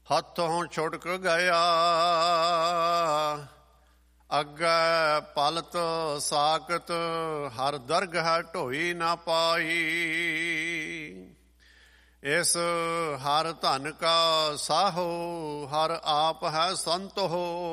ਹੱਥੋਂ ਛੁਟਕ ਗਿਆ, ਅੱਗੇ ਪਲਤ ਸਾਕਤ, ਹਰ ਦਰਗਹ ਢੋਈ ਨਾ ਪਾਈ। ਇਸ ਹਰ ਧਨ ਕਾ ਸਾਹੋ, ਹਰ ਆਪ ਹੈ ਸੰਤ ਹੋ।